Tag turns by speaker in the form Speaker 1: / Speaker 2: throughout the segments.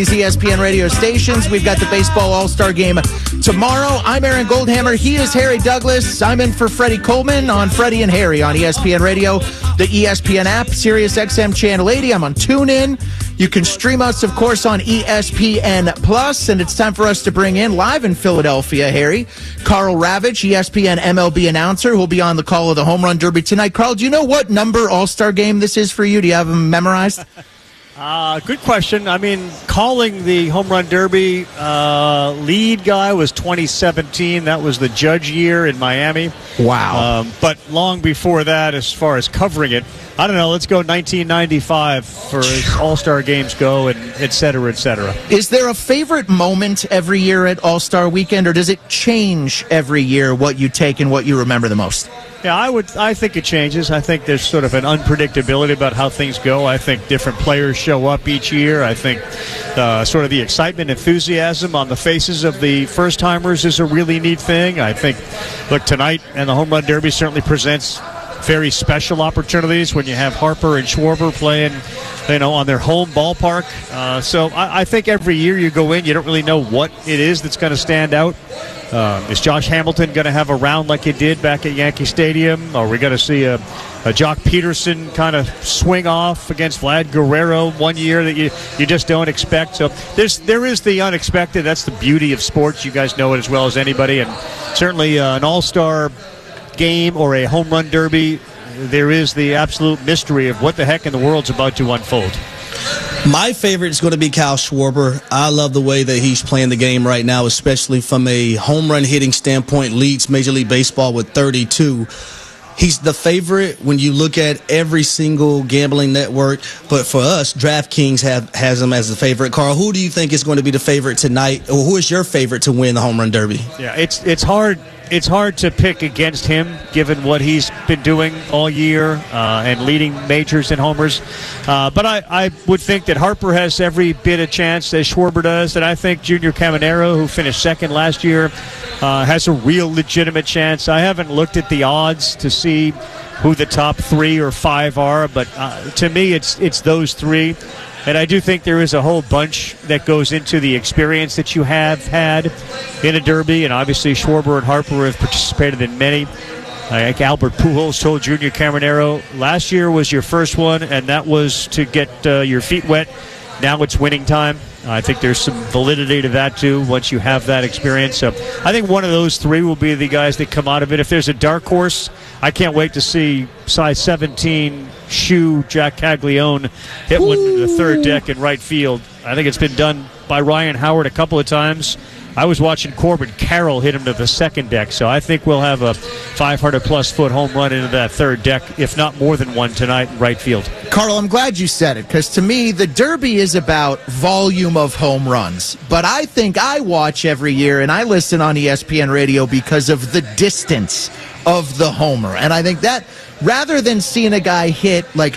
Speaker 1: ESPN radio stations. We've got the Baseball All-Star Game tomorrow. I'm Aaron Goldhammer. He is Harry Douglas. I'm in for Freddie Coleman on Freddie and Harry on ESPN Radio, the ESPN app, Sirius XM Channel 80. I'm on TuneIn. You can stream us, of course, on ESPN Plus. And it's time for us to bring in, live in Philadelphia, Harry, Karl Ravech, ESPN MLB announcer, who will be on the call of the Home Run Derby tonight. Karl, do you know what number All-Star Game this is for you? Do you have them memorized?
Speaker 2: Good question. I mean, calling the Home Run Derby lead guy was 2017. That was the Judge year in Miami.
Speaker 1: Wow.
Speaker 2: But long before that, as far as covering it, I don't know, let's go 1995 for as All-Star games go, and et cetera, et cetera.
Speaker 1: Is there a favorite moment every year at All-Star Weekend, or does it change every year what you take and what you remember the most?
Speaker 2: Yeah, I think it changes. I think there's sort of an unpredictability about how things go. I think different players show up each year. I think sort of the excitement, enthusiasm on the faces of the first-timers is a really neat thing. I think, look, tonight and the Home Run Derby certainly presents very special opportunities when you have Harper and Schwarber playing, on their home ballpark. So I think every year you go in, you don't really know what it is that's going to stand out. Is Josh Hamilton going to have a round like he did back at Yankee Stadium? Are we going to see a Jock Peterson kind of swing off against Vlad Guerrero one year that you just don't expect? So there is the unexpected. That's the beauty of sports. You guys know it as well as anybody. And certainly an all-star game or a home run derby, there is the absolute mystery of what the heck in the world's about to unfold.
Speaker 3: My favorite is going to be Kyle Schwarber. I love the way that he's playing the game right now, especially from a home run hitting standpoint. Leads Major League Baseball with 32. He's the favorite when you look at every single gambling network. But for us, DraftKings has him as the favorite. Karl, who do you think is going to be the favorite tonight? Or who is your favorite to win the Home Run Derby?
Speaker 2: Yeah, it's hard. It's hard to pick against him, given what he's been doing all year and leading majors in homers. But I would think that Harper has every bit of chance as Schwarber does. And I think Junior Caminero, who finished second last year, has a real legitimate chance. I haven't looked at the odds to see who the top 3 or 5 are, but to me it's those 3. And I do think there is a whole bunch that goes into the experience that you have had in a derby. And obviously Schwarber and Harper have participated in many. Like Albert Pujols told Junior Caminero, last year was your first one, and that was to get your feet wet. Now it's winning time. I think there's some validity to that, too, once you have that experience. So I think one of those 3 will be the guys that come out of it. If there's a dark horse, I can't wait to see size 17 shoe Jack Caglione hit one to the third deck in right field. I think it's been done by Ryan Howard a couple of times. I was watching Corbin Carroll hit him to the second deck, so I think we'll have a 500-plus foot home run into that third deck, if not more than one tonight in right field.
Speaker 1: Karl, I'm glad you said it, because to me, the Derby is about volume of home runs. But I think I watch every year, and I listen on ESPN Radio because of the distance of the homer. And I think that rather than seeing a guy hit like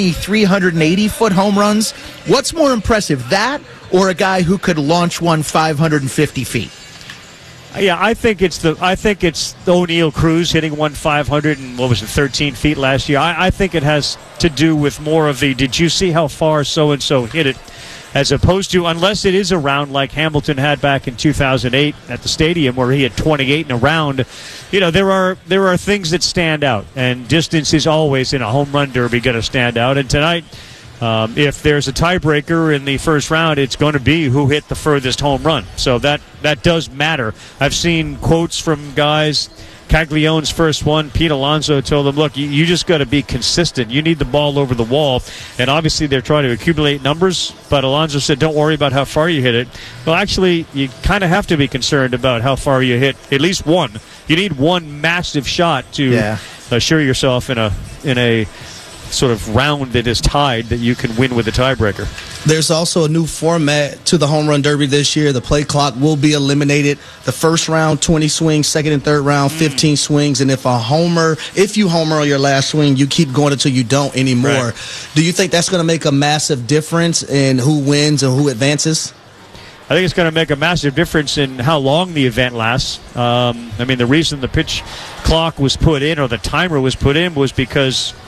Speaker 1: 380-foot home runs, what's more impressive, that or a guy who could launch one 550 feet?
Speaker 2: Yeah, I think it's the O'Neal Cruz hitting one 13 feet last year. I think it has to do with more of the, did you see how far so-and-so hit it, as opposed to, unless it is a round like Hamilton had back in 2008 at the stadium where he had 28 in a round. There are things that stand out, and distance is always in a home run derby going to stand out. And tonight, if there's a tiebreaker in the first round, it's going to be who hit the furthest home run. So that does matter. I've seen quotes from guys. Caglione's first one, Pete Alonso told them, look, you just got to be consistent. You need the ball over the wall. And obviously they're trying to accumulate numbers, but Alonso said, don't worry about how far you hit it. Well, actually, you kind of have to be concerned about how far you hit at least one. You need one massive shot to assure yourself in a sort of round that is tied that you can win with a tiebreaker.
Speaker 3: There's also a new format to the Home Run Derby this year. The play clock will be eliminated. The first round, 20 swings. Second and third round, 15 swings. And if you homer on your last swing, you keep going until you don't anymore. Right. Do you think that's going to make a massive difference in who wins and who advances?
Speaker 2: I think it's going to make a massive difference in how long the event lasts. The reason the pitch clock was put in, or the timer was put in, was because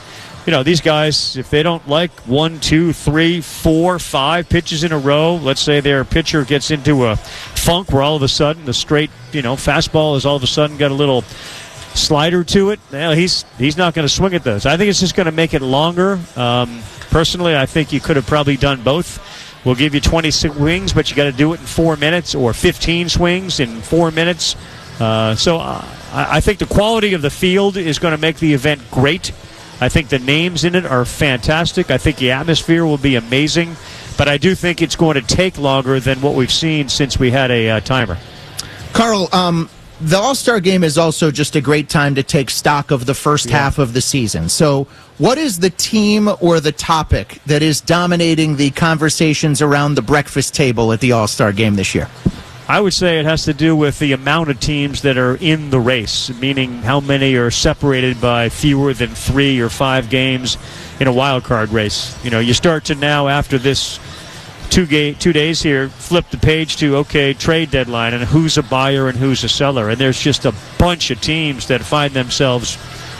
Speaker 2: these guys, if they don't like 1, 2, 3, 4, 5 pitches in a row, let's say their pitcher gets into a funk where all of a sudden the straight, fastball has all of a sudden got a little slider to it, he's not going to swing at those. I think it's just going to make it longer. Personally, I think you could have probably done both. We'll give you 20 swings, but you got to do it in 4 minutes, or 15 swings in 4 minutes. So I think the quality of the field is going to make the event great. I think the names in it are fantastic. I think the atmosphere will be amazing. But I do think it's going to take longer than what we've seen since we had a timer.
Speaker 1: Carl, the All-Star Game is also just a great time to take stock of the first half of the season. So what is the team or the topic that is dominating the conversations around the breakfast table at the All-Star Game this year?
Speaker 2: I would say it has to do with the amount of teams that are in the race, meaning how many are separated by fewer than 3 or 5 games in a wild card race. You start to now, after this 2 days here, flip the page to, trade deadline, and who's a buyer and who's a seller. And there's just a bunch of teams that find themselves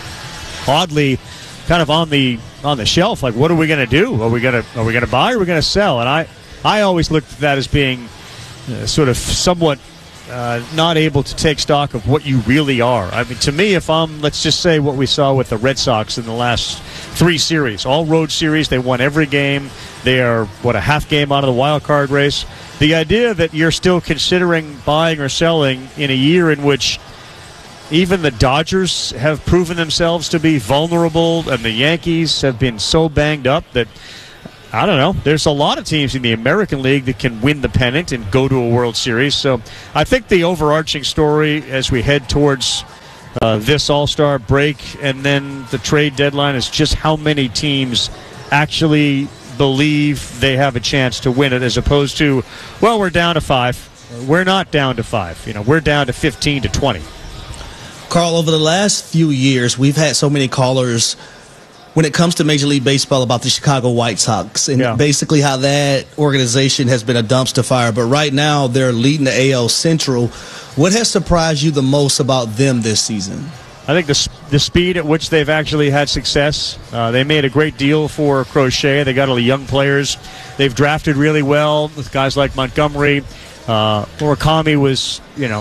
Speaker 2: oddly kind of on the shelf. Like, what are we going to do? Are we going to buy, or are we going to sell? And I always looked at that as being sort of somewhat not able to take stock of what you really are. I mean, to me, let's just say what we saw with the Red Sox in the last 3 series, all road series, they won every game. They are, a half game out of the wild card race. The idea that you're still considering buying or selling in a year in which even the Dodgers have proven themselves to be vulnerable, and the Yankees have been so banged up that, I don't know, there's a lot of teams in the American League that can win the pennant and go to a World Series. So I think the overarching story as we head towards this All-Star break and then the trade deadline is just how many teams actually believe they have a chance to win it, as opposed to, we're down to 5. We're not down to 5. We're down to 15 to 20.
Speaker 3: Carl, over the last few years, we've had so many callers when it comes to Major League Baseball about the Chicago White Sox and basically how that organization has been a dumpster fire. But right now, they're leading the AL Central. What has surprised you the most about them this season?
Speaker 2: I think the speed at which they've actually had success. They made a great deal for Crochet. They got all the young players. They've drafted really well with guys like Montgomery. Murakami was,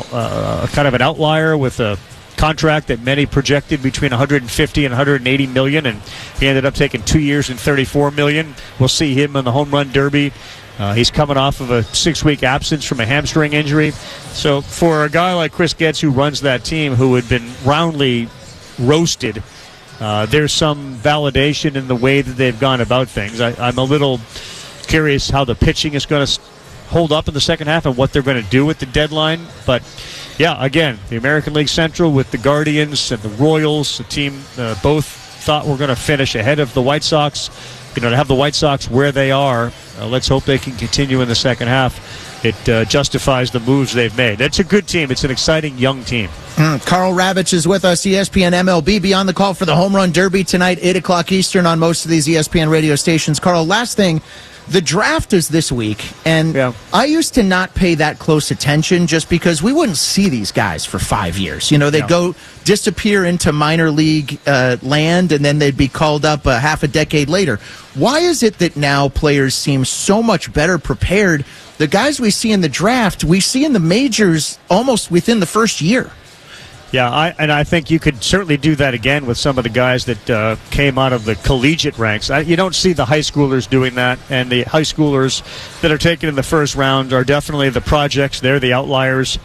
Speaker 2: kind of an outlier with a contract that many projected between $150 and $180 million, and he ended up taking 2 years and $34 million. We'll see him in the Home Run Derby. He's coming off of a 6-week absence from a hamstring injury. So for a guy like Chris Getz, who runs that team, who had been roundly roasted, there's some validation in the way that they've gone about things. I'm a little curious how the pitching is going to hold up in the second half and what they're going to do at the deadline. But yeah, again, the American League Central with the Guardians and the Royals, the team both thought we're going to finish ahead of the White Sox. To have the White Sox where they are, let's hope they can continue in the second half. It justifies the moves they've made. It's a good team. It's an exciting young team.
Speaker 1: Carl Ravitch is with us, ESPN MLB. Be on the call for the Home Run Derby tonight, 8 o'clock Eastern on most of these ESPN radio stations. Carl, last thing, the draft is this week, and I used to not pay that close attention just because we wouldn't see these guys for 5 years. They'd go disappear into minor league land, and then they'd be called up half a decade later. Why is it that now players seem so much better prepared? The guys we see in the draft, we see in the majors almost within the first year.
Speaker 2: Yeah, I think you could certainly do that again with some of the guys that came out of the collegiate ranks. You don't see the high schoolers doing that, and the high schoolers that are taken in the first round are definitely the projects. They're the outliers.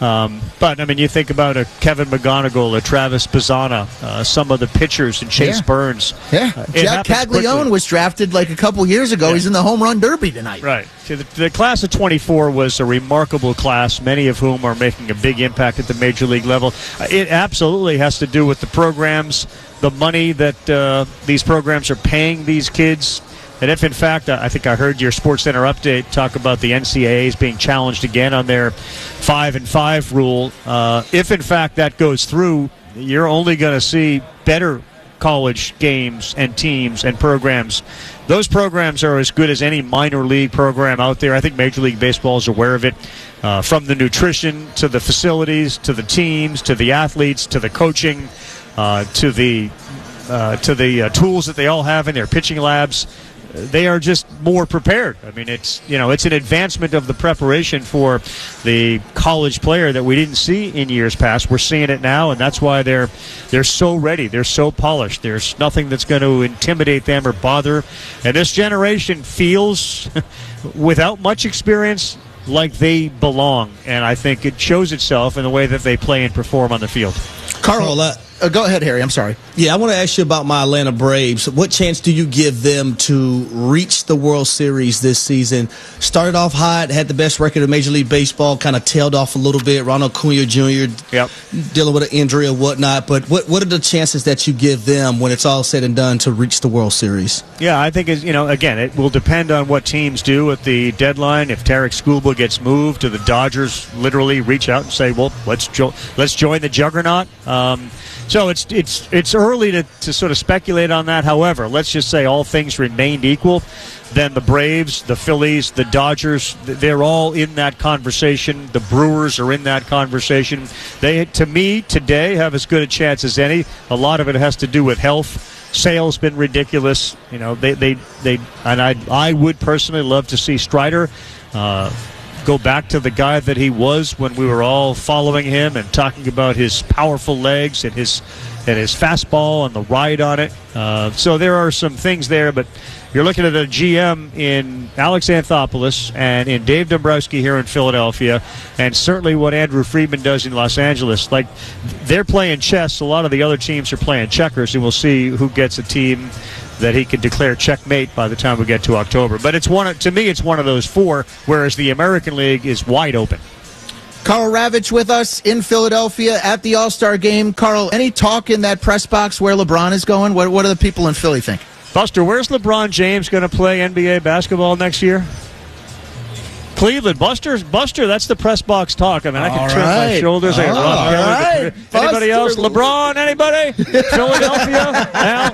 Speaker 2: But, you think about a Kevin McGonigal, a Travis Bazzana, some of the pitchers, and Chase Burns.
Speaker 1: Jack Caglione was drafted like a couple years ago. He's in the Home Run Derby tonight.
Speaker 2: Right. The class of 24 was a remarkable class, many of whom are making a big impact at the major league level. It absolutely has to do with the programs, the money that these programs are paying these kids. And if, in fact, I think I heard your SportsCenter update talk about the NCAAs being challenged again on their 5-and-5 rule, if, in fact, that goes through, you're only going to see better college games and teams and programs. Those programs are as good as any minor league program out there. I think Major League Baseball is aware of it, from the nutrition to the facilities to the teams to the athletes to the coaching to the to the tools that they all have in their pitching labs, they are just more prepared. I mean, it's an advancement of the preparation for the college player that we didn't see in years past. We're seeing it now, and that's why they're so ready. They're so polished. There's nothing that's going to intimidate them or bother. And this generation feels, without much experience, like they belong. And I think it shows itself in the way that they play and perform on the field.
Speaker 1: Carl, go ahead, Harry. I'm sorry.
Speaker 3: Yeah, I want to ask you about my Atlanta Braves. What chance do you give them to reach the World Series this season? Started off hot, had the best record of Major League Baseball, kind of tailed off a little bit. Ronald Acuna Jr. Dealing with an injury or whatnot. But what are the chances that you give them when it's all said and done to reach the World Series?
Speaker 2: Yeah, I think, again, it will depend on what teams do at the deadline. If Tarek Skubal gets moved, do the Dodgers literally reach out and say, well, let's join the juggernaut? So it's early to sort of speculate on that. However, let's just say all things remained equal, then the Braves, the Phillies, the Dodgers, they're all in that conversation. The Brewers are in that conversation. They, to me, today have as good a chance as any. A lot of it has to do with health. Sale's been ridiculous. I would personally love to see Strider go back to the guy that he was when we were all following him and talking about his powerful legs and his fastball and the ride on it. So there are some things there, but you're looking at a GM in Alex Anthopoulos and in Dave Dombrowski here in Philadelphia, and certainly what Andrew Friedman does in Los Angeles. Like, they're playing chess. A lot of the other teams are playing checkers, and we'll see who gets a team that he can declare checkmate by the time we get to October. But to me, it's one of those four, whereas the American League is wide open.
Speaker 1: Karl Ravech with us in Philadelphia at the All-Star Game. Karl, any talk in that press box where LeBron is going? What do the people in Philly think?
Speaker 2: Buster, where's LeBron James going to play NBA basketball next year? Cleveland. Buster, that's the press box talk. I mean, I can turn my shoulders. Anybody else? LeBron, anybody? Philadelphia?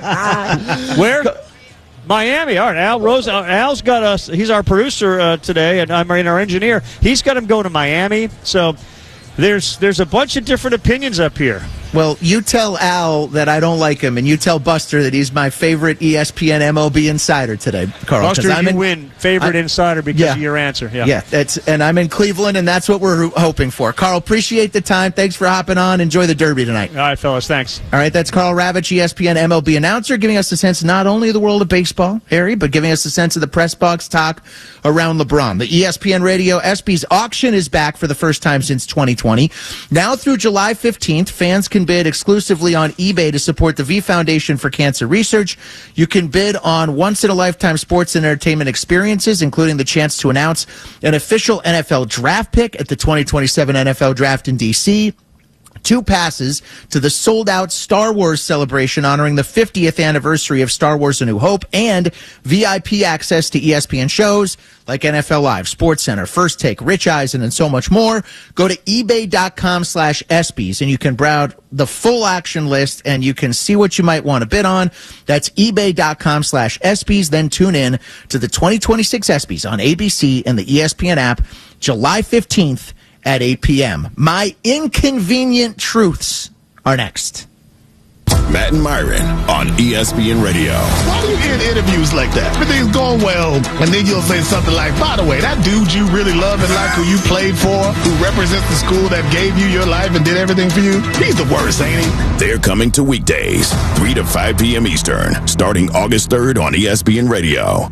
Speaker 2: Al? Where? Miami. All right, Al Rose. Al's got us. He's our producer today, and I'm our engineer. He's got him going to Miami. So there's a bunch of different opinions up here.
Speaker 1: Well, you tell Al that I don't like him, and you tell Buster that he's my favorite ESPN MLB insider today, Carl.
Speaker 2: Buster, you win favorite insider because of your answer. Yeah,
Speaker 1: and I'm in Cleveland, and that's what we're hoping for. Carl, appreciate the time. Thanks for hopping on. Enjoy the Derby tonight.
Speaker 2: All right, fellas, thanks.
Speaker 1: All right, that's Karl Ravech, ESPN MLB announcer, giving us a sense not only of the world of baseball, Harry, but giving us a sense of the press box talk around LeBron. The ESPN Radio ESPYs auction is back for the first time since 2020. Now through July 15th, fans can bid exclusively on eBay to support the V Foundation for Cancer Research. You can bid on once-in-a-lifetime sports and entertainment experiences, including the chance to announce an official NFL draft pick at the 2027 NFL Draft in D.C., 2 passes to the sold-out Star Wars celebration honoring the 50th anniversary of Star Wars A New Hope, and VIP access to ESPN shows like NFL Live, SportsCenter, First Take, Rich Eisen, and so much more. Go to ebay.com/ESPYs, and you can browse the full action list, and you can see what you might want to bid on. That's ebay.com/ESPYs. Then tune in to the 2026 ESPYs on ABC and the ESPN app July 15th at 8 p.m. My inconvenient truths are next.
Speaker 4: Matt and Myron on ESPN Radio.
Speaker 5: Why do you end interviews like that? Everything's going well, and then you'll say something like, by the way, that dude you really love and like, who you played for, who represents the school that gave you your life and did everything for you, he's the worst, ain't he?
Speaker 4: They're coming to weekdays, 3 to 5 p.m. Eastern, starting August 3rd on ESPN Radio.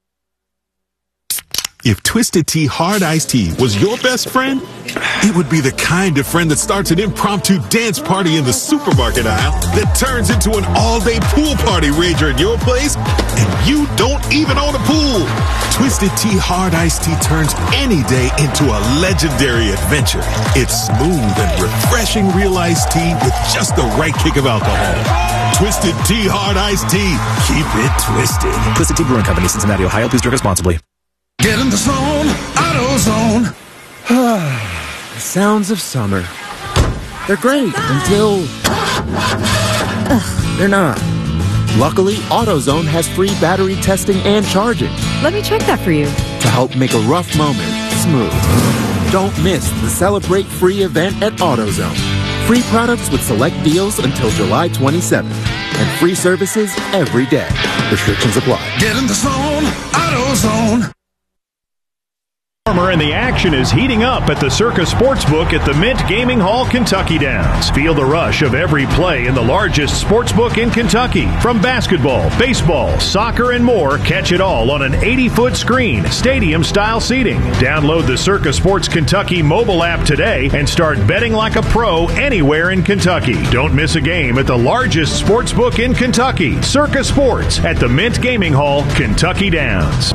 Speaker 6: If Twisted Tea Hard Iced Tea was your best friend, it would be the kind of friend that starts an impromptu dance party in the supermarket aisle that turns into an all-day pool party rager at your place, and you don't even own a pool. Twisted Tea Hard Iced Tea turns any day into a legendary adventure. It's smooth and refreshing real iced tea with just the right kick of alcohol. Twisted Tea Hard Iced Tea. Keep it twisted.
Speaker 7: Twisted Tea Brewing Company, Cincinnati, Ohio. Please drink responsibly.
Speaker 8: Get in the zone, AutoZone.
Speaker 9: The sounds of summer. They're great until they're not. Luckily, AutoZone has free battery testing and charging.
Speaker 10: Let me check that for you.
Speaker 9: To help make a rough moment smooth. Don't miss the Celebrate Free event at AutoZone. Free products with select deals until July 27th. and free services every day. Restrictions apply.
Speaker 8: Get in the zone, AutoZone.
Speaker 10: And the action is heating up at the Circa Sportsbook at the Mint Gaming Hall, Kentucky Downs. Feel the rush of every play in the largest sportsbook in Kentucky. From basketball, baseball, soccer, and more, catch it all on an 80-foot screen, stadium-style seating. Download the Circa Sports Kentucky mobile app today and start betting like a pro anywhere in Kentucky. Don't miss a game at the largest sportsbook in Kentucky, Circa Sports at the Mint Gaming Hall, Kentucky Downs.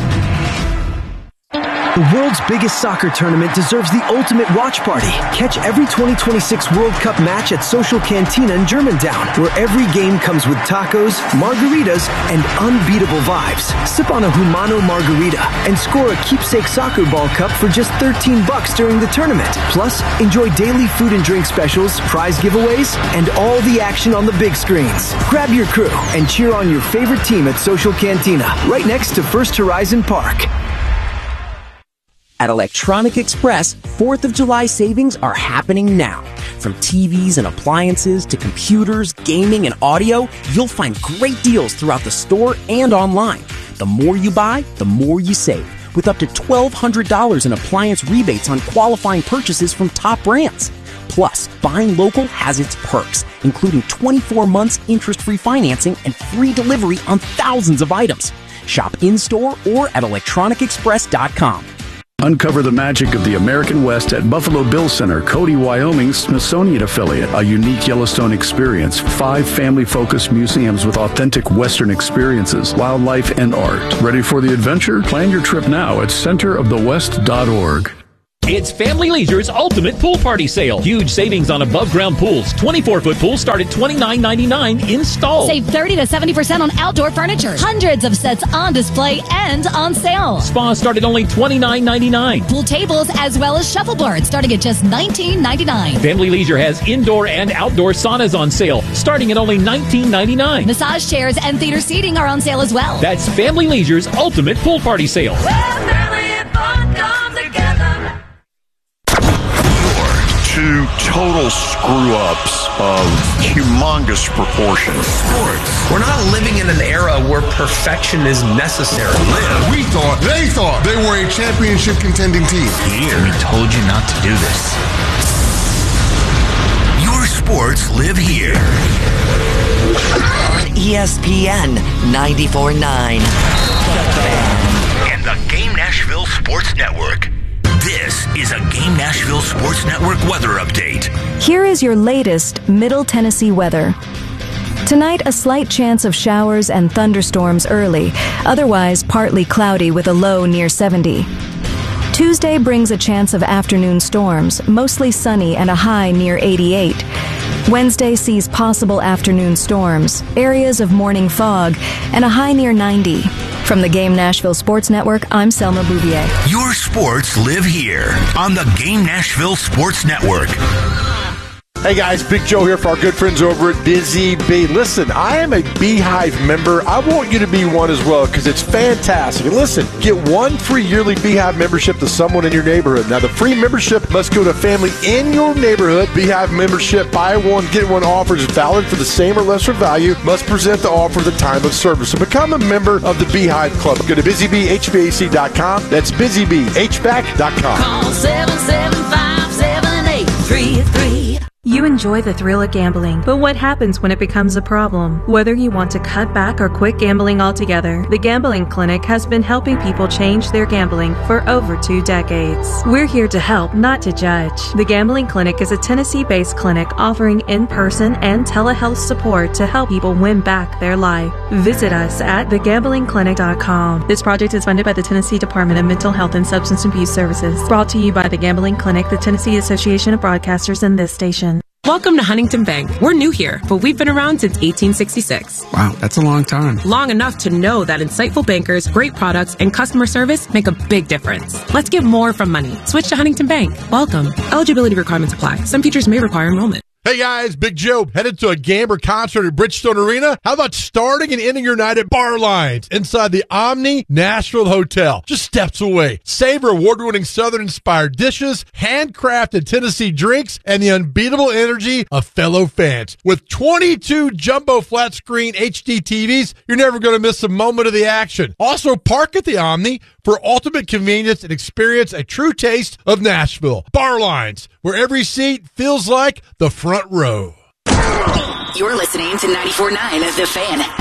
Speaker 11: The world's biggest soccer tournament deserves the ultimate watch party. Catch every 2026 World Cup match at Social Cantina in Germantown, where every game comes with tacos, margaritas, and unbeatable vibes. Sip on a Humano margarita and score a keepsake soccer ball cup for just $13 during the tournament. Plus, enjoy daily food and drink specials, prize giveaways, and all the action on the big screens. Grab your crew and cheer on your favorite team at Social Cantina, right next to First Horizon Park.
Speaker 12: At Electronic Express, 4th of July savings are happening now. From TVs and appliances to computers, gaming, and audio, you'll find great deals throughout the store and online. The more you buy, the more you save, with up to $1,200 in appliance rebates on qualifying purchases from top brands. Plus, buying local has its perks, including 24 months interest-free financing and free delivery on thousands of items. Shop in-store or at electronicexpress.com.
Speaker 13: Uncover the magic of the American West at Buffalo Bill Center, Cody, Wyoming's Smithsonian affiliate. A unique Yellowstone experience. 5 family-focused museums with authentic Western experiences, wildlife, and art. Ready for the adventure? Plan your trip now at centerofthewest.org.
Speaker 14: It's Family Leisure's Ultimate Pool Party Sale. Huge savings on above-ground pools. 24-foot pools start at $29.99 installed.
Speaker 15: Save 30 to 70% on outdoor furniture. Hundreds of sets on display and on sale.
Speaker 14: Spas start at only $29.99.
Speaker 15: Pool tables as well as shuffleboards starting at just $19.99.
Speaker 14: Family Leisure has indoor and outdoor saunas on sale starting at only $19.99.
Speaker 15: Massage chairs and theater seating are on sale as well.
Speaker 14: That's Family Leisure's Ultimate Pool Party Sale.
Speaker 16: Two total screw-ups of humongous proportions.
Speaker 17: Sports. We're not living in an era where perfection is necessary.
Speaker 18: They thought they were a championship contending team.
Speaker 17: Here, we told you not to do this.
Speaker 19: Your sports live here. On ESPN 94.9. And the Game Nashville Sports Network. This is a Game Nashville Sports Network weather update.
Speaker 20: Here is your latest Middle Tennessee weather. Tonight, a slight chance of showers and thunderstorms early, otherwise partly cloudy with a low near 70. Tuesday brings a chance of afternoon storms, mostly sunny and a high near 88. Wednesday sees possible afternoon storms, areas of morning fog, and a high near 90. From the Game Nashville Sports Network, I'm Selma Bouvier.
Speaker 19: Your sports live here on the Game Nashville Sports Network.
Speaker 21: Hey guys, Big Joe here for our good friends over at Busy Bee. Listen, I am a Beehive member. I want you to be one as well because it's fantastic. And listen, get one free yearly Beehive membership to someone in your neighborhood. Now, the free membership must go to a family in your neighborhood. Beehive membership, buy one, get one offer is valid for the same or lesser value. Must present the offer at the time of service. So become a member of the Beehive Club. Go to busybhvac.com. That's busybhvac.com.
Speaker 22: Call 775-7833. You enjoy the thrill of gambling, but what happens when it becomes a problem? Whether you want to cut back or quit gambling altogether, the Gambling Clinic has been helping people change their gambling for over 2 decades. We're here to help, not to judge. The Gambling Clinic is a Tennessee-based clinic offering in-person and telehealth support to help people win back their life. Visit us at thegamblingclinic.com. This project is funded by the Tennessee Department of Mental Health and Substance Abuse Services. Brought to you by the Gambling Clinic, the Tennessee Association of Broadcasters, and this station.
Speaker 23: Welcome to Huntington Bank. We're new here, but we've been around since 1866.
Speaker 24: Wow, that's a long time.
Speaker 23: Long enough to know that insightful bankers, great products, and customer service make a big difference. Let's get more from money. Switch to Huntington Bank. Welcome. Eligibility requirements apply. Some features may require enrollment.
Speaker 21: Hey guys, Big Joe, headed to a game or concert at Bridgestone Arena? How about starting and ending your night at Bar Lines inside the Omni Nashville Hotel, just steps away? Savor award-winning Southern-inspired dishes, handcrafted Tennessee drinks, and the unbeatable energy of fellow fans. With 22 jumbo flat-screen HD TVs, you're never going to miss a moment of the action. Also, park at the Omni for ultimate convenience and experience a true taste of Nashville. Bar Lines, where every seat feels like the front row.
Speaker 1: You're listening to 94.9 The Fan.